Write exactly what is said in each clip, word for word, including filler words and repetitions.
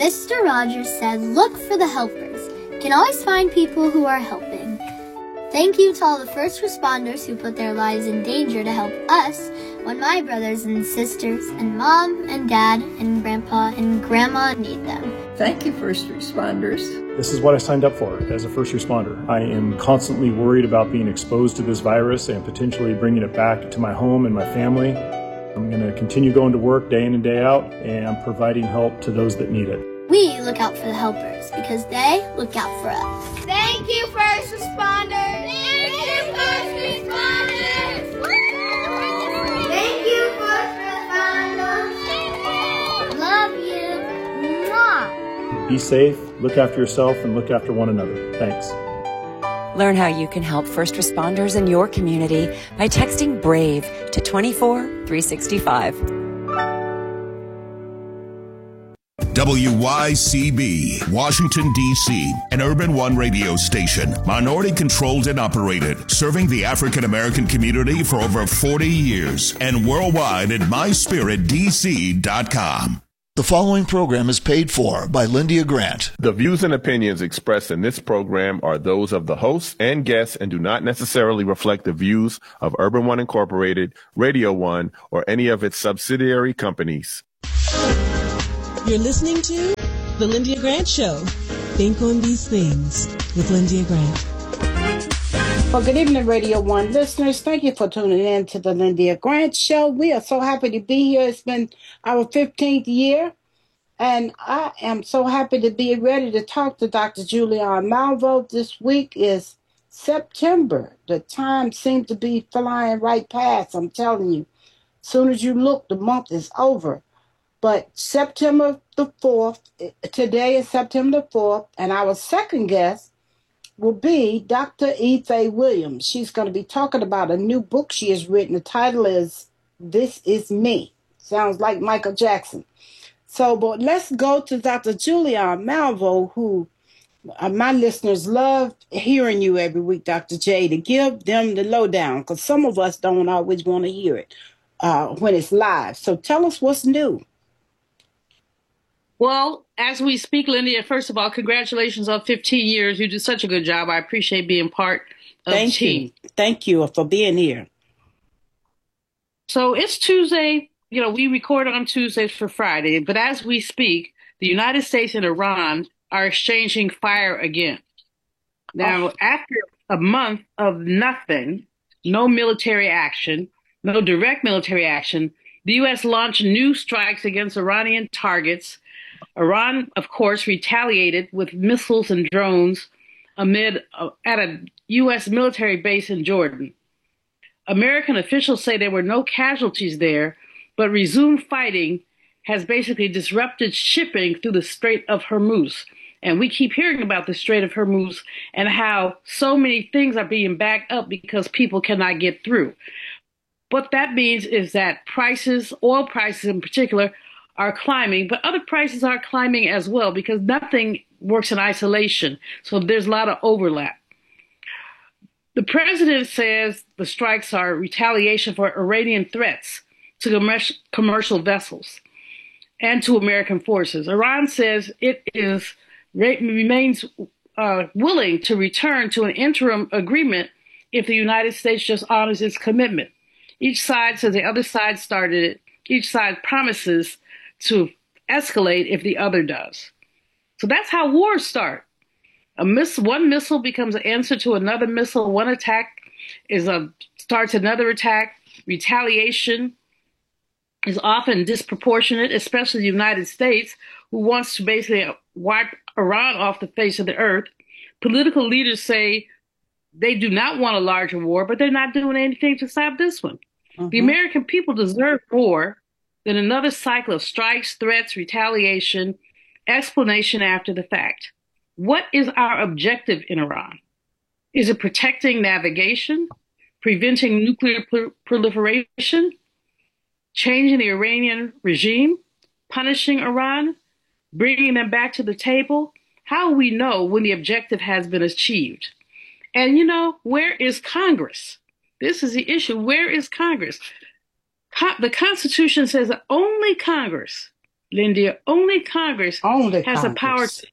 Mister Rogers said, look for the helpers. You can always find people who are helping. Thank you to all the first responders who put their lives in danger to help us when my brothers and sisters and mom and dad and grandpa and grandma need them. Thank you, first responders. This is what I signed up for as a first responder. I am constantly worried about being exposed to this virus and potentially bringing it back to my home and my family. I'm going to continue going to work day in and day out and providing help to those that need it. We look out for the helpers because they look out for us. Thank you, first responders. Thank you, first responders. Thank you, first responders. Love you. Mwah. Be safe, look after yourself, and look after one another. Thanks. Learn how you can help first responders in your community by texting BRAVE to twenty-four three sixty-five. W Y C B, Washington, D C, an Urban One radio station, minority-controlled and operated, serving the African-American community for over forty years, and worldwide at my spirit d c dot com. The following program is paid for by Lyndia Grant. The views and opinions expressed in this program are those of the hosts and guests and do not necessarily reflect the views of Urban One Incorporated, Radio One, or any of its subsidiary companies. You're listening to The Lyndia Grant Show. Think on these things with Lyndia Grant. Well, good evening, Radio One listeners. Thank you for tuning in to The Lyndia Grant Show. We are so happy to be here. It's been our fifteenth year, and I am so happy to be ready to talk to Doctor Julianne Malveaux. This week is September. The time seems to be flying right past, I'm telling you. As soon as you look, the month is over. But September the fourth, today is September the fourth, and our second guest will be Doctor Ife Williams. She's going to be talking about a new book she has written. The title is This Is Me. Sounds like Michael Jackson. So, but let's go to Doctor Julianne Malveaux, who uh, my listeners love hearing you every week, Doctor J, to give them the lowdown, because some of us don't always want to hear it uh, when it's live. So tell us what's new. Well, as we speak, Lyndia, first of all, congratulations on fifteen years. You do such a good job. I appreciate being part of Thank the team. you. Thank you for being here. So it's Tuesday. You know, we record on Tuesdays for Friday. But as we speak, the United States and Iran are exchanging fire again. Now, oh. after a month of nothing, no military action, no direct military action, the U S launched new strikes against Iranian targets. Iran, of course, retaliated with missiles and drones amid uh, at a U S military base in Jordan. American officials say there were no casualties there, but resumed fighting has basically disrupted shipping through the Strait of Hormuz. And we keep hearing about the Strait of Hormuz and how so many things are being backed up because people cannot get through. What that means is that prices, oil prices in particular, are climbing, but other prices are climbing as well because nothing works in isolation. So there's a lot of overlap. The president says the strikes are retaliation for Iranian threats to com- commercial vessels and to American forces. Iran says it is remains uh, willing to return to an interim agreement if the United States just honors its commitment. Each side says the other side started it. Each side promises to escalate if the other does. So that's how wars start. A miss, one missile becomes an answer to another missile. One attack is a starts another attack. Retaliation is often disproportionate, especially the United States, who wants to basically wipe Iran off the face of the earth. Political leaders say they do not want a larger war, but they're not doing anything to stop this one. Mm-hmm. The American people deserve more than another cycle of strikes, threats, retaliation, explanation after the fact. What is our objective in Iran? Is it protecting navigation, preventing nuclear pr- proliferation, changing the Iranian regime, punishing Iran, bringing them back to the table? How will we know when the objective has been achieved? And, you know, where is Congress? This is the issue. Where is Congress? Co- the Constitution says that only Congress Linda, only Congress only has Congress. the power to.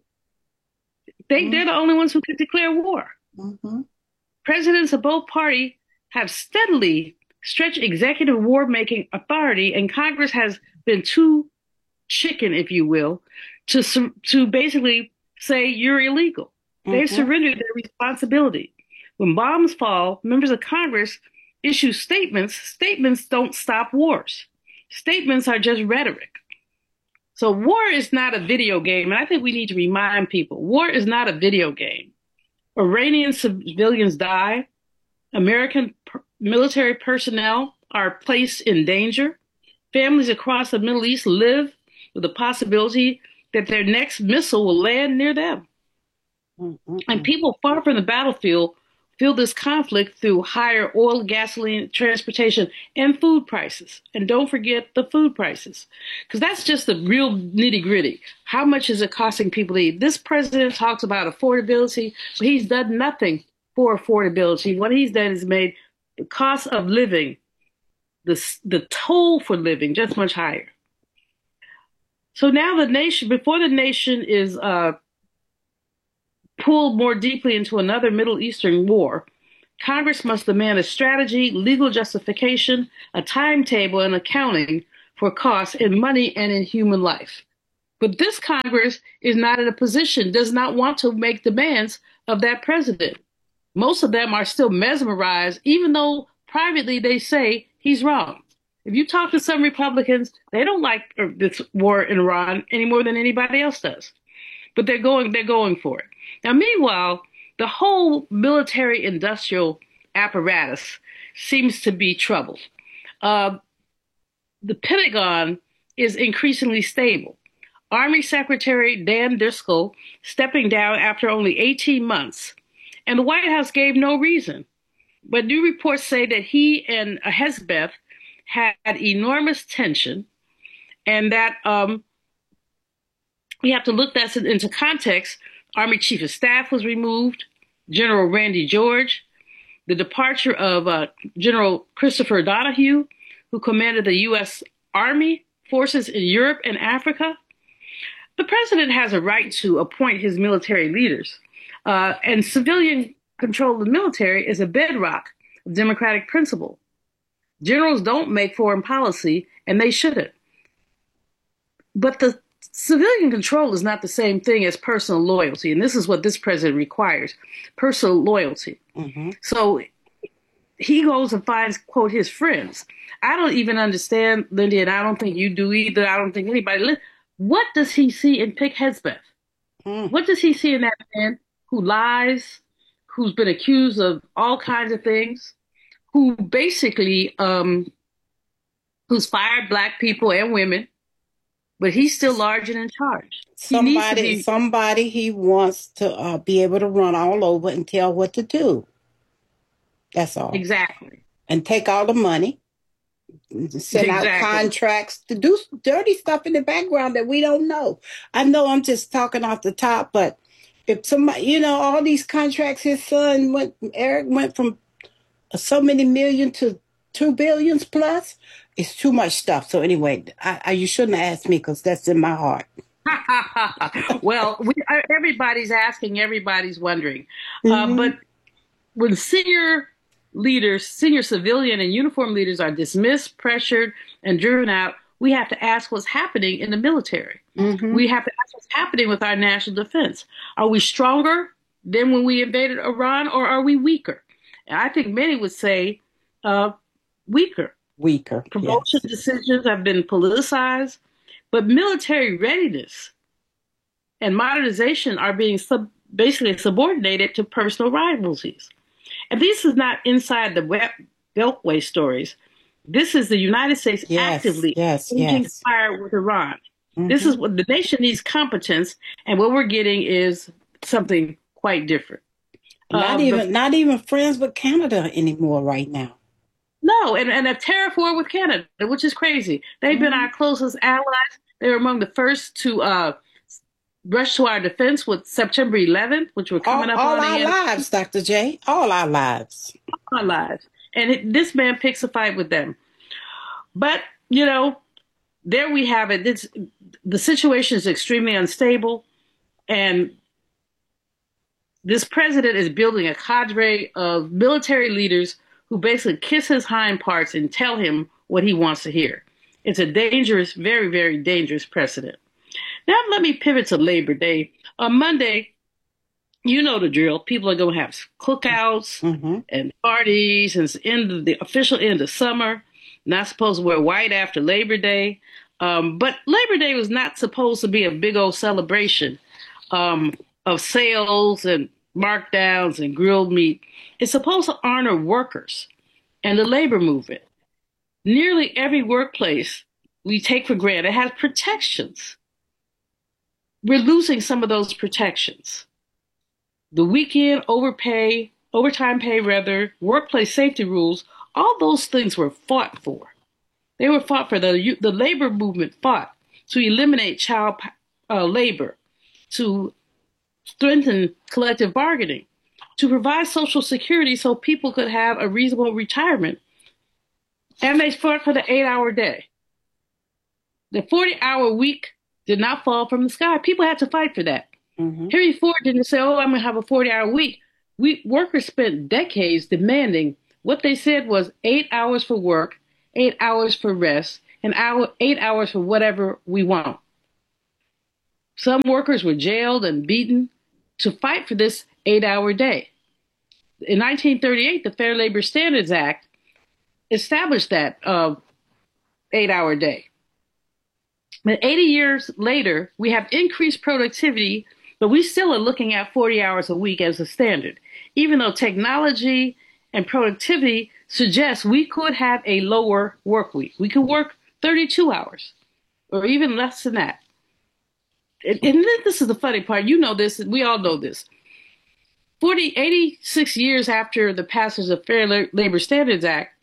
They, mm-hmm. They're the only ones who can declare war. Mm-hmm. Presidents of both parties have steadily stretched executive war-making authority, and Congress has been too chicken, if you will, to to basically say you're illegal. Mm-hmm. They've surrendered their responsibility. When bombs fall, members of Congress issue statements. Statements don't stop wars. Statements are just rhetoric. So war is not a video game, and I think we need to remind people, war is not a video game. Iranian civilians die. American per- military personnel are placed in danger. Families across the Middle East live with the possibility that their next missile will land near them. Mm-hmm. And people far from the battlefield feel this conflict through higher oil, gasoline, transportation, and food prices. And don't forget the food prices, because that's just the real nitty gritty. How much is it costing people to eat? This president talks about affordability, but he's done nothing for affordability. What he's done is made the cost of living, the, the toll for living, just much higher. So now the nation, before the nation is uh, pulled more deeply into another Middle Eastern war, Congress must demand a strategy, legal justification, a timetable, and accounting for costs in money and in human life. But this Congress is not in a position, does not want to make demands of that president. Most of them are still mesmerized, even though privately they say he's wrong. If you talk to some Republicans, they don't like this war in Iran any more than anybody else does. But they're going, they're going for it. Now, meanwhile, the whole military-industrial apparatus seems to be troubled. Uh, the Pentagon is increasingly stable. Army Secretary Dan Driscoll stepping down after only eighteen months, and the White House gave no reason. But new reports say that he and Hezbollah had enormous tension, and that um, we have to look that into context. Army Chief of Staff was removed, General Randy George, the departure of uh, General Christopher Donahue, who commanded the U S Army forces in Europe and Africa. The president has a right to appoint his military leaders, uh, and civilian control of the military is a bedrock of democratic principle. Generals don't make foreign policy, and they shouldn't. But the civilian control is not the same thing as personal loyalty, and this is what this president requires, personal loyalty. Mm-hmm. So he goes and finds, quote, his friends. I don't even understand, Lindy, and I don't think you do either. I don't think anybody. What does he see in Pick Hezbollah? Mm. What does he see in that man who lies, who's been accused of all kinds of things, who basically, um, who's fired black people and women, but he's still large and in charge. Somebody, he be- somebody he wants to uh, be able to run all over and tell what to do. That's all. Exactly. And take all the money, send exactly. out contracts to do dirty stuff in the background that we don't know. I know I'm just talking off the top, but if somebody, you know, all these contracts, his son went, Eric went from so many million to two billions plus. It's too much stuff. So anyway, I, I, you shouldn't have asked me because that's in my heart. Well, we, everybody's asking, everybody's wondering. Mm-hmm. Uh, but when senior leaders, senior civilian and uniform leaders are dismissed, pressured, and driven out, we have to ask what's happening in the military. Mm-hmm. We have to ask what's happening with our national defense. Are we stronger than when we invaded Iran, or are we weaker? And I think many would say uh, weaker. Weaker. Promotion yes. decisions have been politicized, but military readiness and modernization are being sub- basically subordinated to personal rivalries. And this is not inside the Beltway stories. This is the United States yes, actively yes, engaging yes. fire with Iran. Mm-hmm. This is what the nation needs: competence, and what we're getting is something quite different. Not um, even the, not even friends with Canada anymore right now. No, and, and a tariff war with Canada, which is crazy. They've mm-hmm. been our closest allies. They were among the first to uh, rush to our defense with September eleventh, which we're coming all, up all on. All our lives, Doctor J. All our lives. All our lives. And it, this man picks a fight with them. But, you know, there we have it. It's, the situation is extremely unstable, and this president is building a cadre of military leaders who basically kiss his hind parts and tell him what he wants to hear. It's a dangerous, very, very dangerous precedent. Now let me pivot to Labor Day. On Monday, you know the drill. People are going to have cookouts mm-hmm. and parties, and it's end of the official end of summer. Not supposed to wear white after Labor Day. Um, but Labor Day was not supposed to be a big old celebration um, of sales and markdowns and grilled meat. It's supposed to honor workers and the labor movement. Nearly every workplace we take for granted has protections. We're losing some of those protections. The weekend overpay, overtime pay rather, workplace safety rules, all those things were fought for. They were fought for. The, the labor movement fought to eliminate child uh, labor, to strengthen collective bargaining, to provide Social Security so people could have a reasonable retirement. And they fought for the eight-hour day. The forty-hour week did not fall from the sky. People had to fight for that. Mm-hmm. Henry Ford didn't say, oh, I'm going to have a forty-hour week. We workers spent decades demanding. What they said was eight hours for work, eight hours for rest, and hour, eight hours for whatever we want. Some workers were jailed and beaten to fight for this eight-hour day. In nineteen thirty-eight, the Fair Labor Standards Act established that uh, eight-hour day. But eighty years later, we have increased productivity, but we still are looking at forty hours a week as a standard, even though technology and productivity suggests we could have a lower work week. We could work thirty-two hours or even less than that. And, and this is the funny part. You know this. We all know this. forty, eighty-six years after the passage of Fair Labor Standards Act,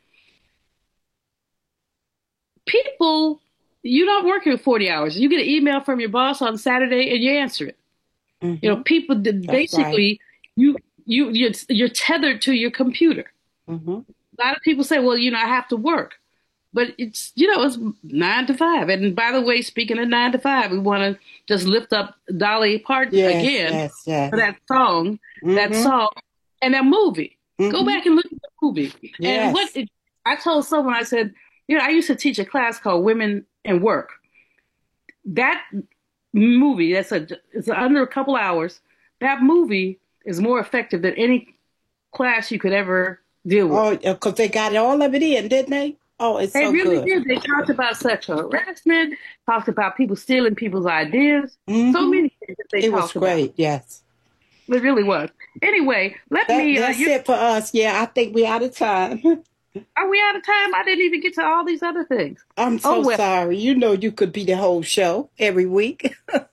people, you're not working forty hours. You get an email from your boss on Saturday and you answer it. Mm-hmm. You know, people did basically, right. you, you, you're, you're tethered to your computer. Mm-hmm. A lot of people say, well, you know, I have to work. But it's, you know, it's nine to five. And by the way, speaking of nine to five, we want to just lift up Dolly Parton yes, again yes, yes. for that song, mm-hmm. that song and that movie. Mm-hmm. Go back and look at the movie. Yes. And what it, I told someone, I said, you know, I used to teach a class called Women and Work. That movie, that's a, it's under a couple hours. That movie is more effective than any class you could ever deal with. Oh, because they got all of it in, didn't they? Oh, it's they so really good. did. They talked about sexual harassment, talked about people stealing people's ideas. Mm-hmm. So many things that they it talked about. It was great, yes. It really was. Anyway, let that, me... That's uh, you, it for us. Yeah, I think we're out of time. Are we out of time? I didn't even get to all these other things. I'm so oh, well. sorry. You know you could be the whole show every week.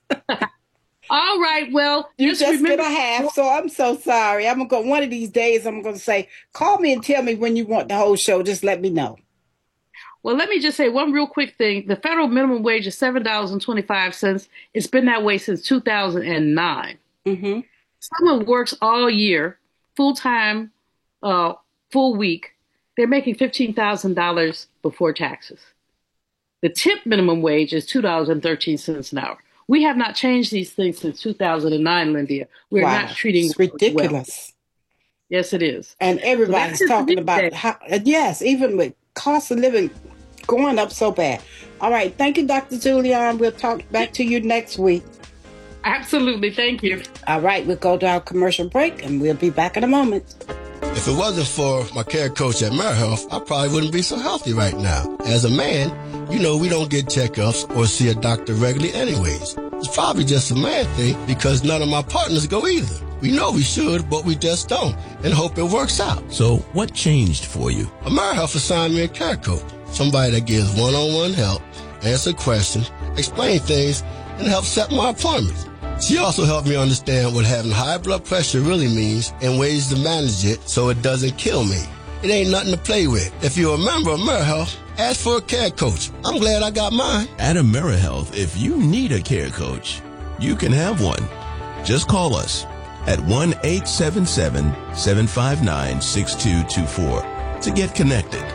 All right, well, you just, just remember- get a half, so I'm so sorry. I'm gonna go one of these days. I'm gonna say, call me and tell me when you want the whole show. Just let me know. Well, let me just say one real quick thing. The federal minimum wage is seven dollars and twenty-five cents. It's been that way since two thousand nine. Mm-hmm. Someone works all year, full time, uh, full week. They're making fifteen thousand dollars before taxes. The tip minimum wage is two dollars and thirteen cents an hour. We have not changed these things since two thousand nine, Lindia. We're wow. not treating it's ridiculous. Well. Yes, it is. And everybody's so talking about how, yes, even with cost of living going up so bad. All right. Thank you, Doctor Julian. We'll talk back to you next week. Absolutely. Thank you. All right. We'll go to our commercial break and we'll be back in a moment. If it wasn't for my care coach at AmeriHealth, I probably wouldn't be so healthy right now. As a man, you know we don't get checkups or see a doctor regularly anyways. It's probably just a man thing because none of my partners go either. We know we should, but we just don't and hope it works out. So what changed for you? AmeriHealth assigned me a care coach, somebody that gives one-on-one help, answer questions, explain things, and help set my appointments. She also helped me understand what having high blood pressure really means and ways to manage it so it doesn't kill me. It ain't nothing to play with. If you're a member of AmeriHealth, ask for a care coach. I'm glad I got mine. At AmeriHealth, if you need a care coach, you can have one. Just call us at one eight seven seven, seven five nine, six two two four to get connected.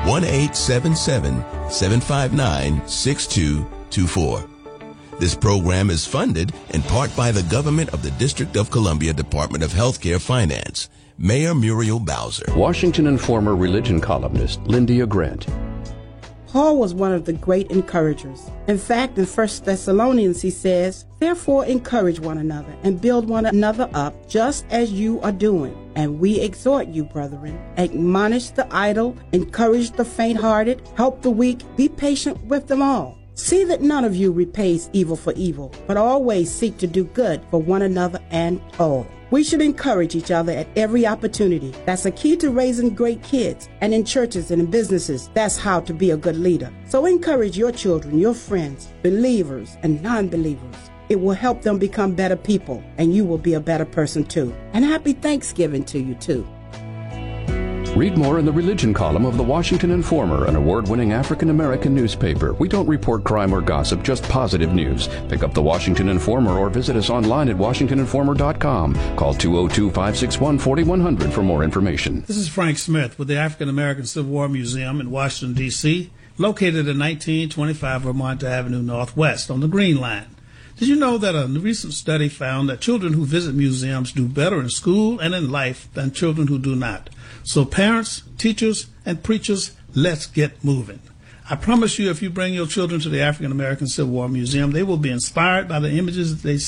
one eight seven seven, seven five nine, six two two four. This program is funded in part by the government of the District of Columbia Department of Healthcare Finance. Mayor Muriel Bowser. Washington Informer religion columnist Lyndia Grant. Paul was one of the great encouragers. In fact, in First Thessalonians, he says, "Therefore encourage one another and build one another up, just as you are doing. And we exhort you, brethren, admonish the idle, encourage the faint-hearted, help the weak, be patient with them all. See that none of you repays evil for evil, but always seek to do good for one another and all." We should encourage each other at every opportunity. That's a key to raising great kids. And in churches and in businesses, that's how to be a good leader. So encourage your children, your friends, believers and non-believers. It will help them become better people, and you will be a better person too. And happy Thanksgiving to you too. Read more in the religion column of the Washington Informer, an award-winning African-American newspaper. We don't report crime or gossip, just positive news. Pick up the Washington Informer or visit us online at washington informer dot com. Call two oh two, five six one, four one zero zero for more information. This is Frank Smith with the African-American Civil War Museum in Washington, D C, located at nineteen twenty-five Vermont Avenue Northwest on the Green Line. Did you know that a recent study found that children who visit museums do better in school and in life than children who do not? So parents, teachers, and preachers, let's get moving. I promise you, if you bring your children to the African American Civil War Museum, they will be inspired by the images that they